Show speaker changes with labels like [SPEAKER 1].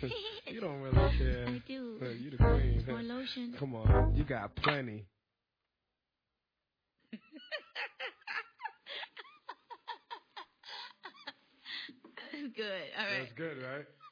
[SPEAKER 1] You don't really care.
[SPEAKER 2] I do.
[SPEAKER 1] You the queen.
[SPEAKER 2] More lotion.
[SPEAKER 1] Come on, you got plenty.
[SPEAKER 2] Good. All right.
[SPEAKER 1] That's good, right?